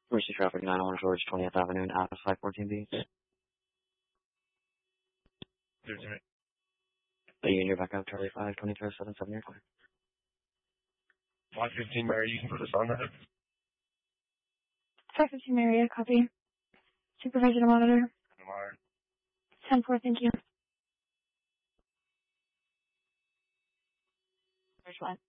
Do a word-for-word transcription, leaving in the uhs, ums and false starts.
Emergency traffic nine one towards twentieth Avenue and out of five fourteen B. thirteen. The Union back up, Charlie five, twenty-two seven seven, you're clear. five fifteen Mary, you can put us on that. five fifteen Mary, copy. Supervisor to monitor. Tomorrow. ten four, thank you. First one.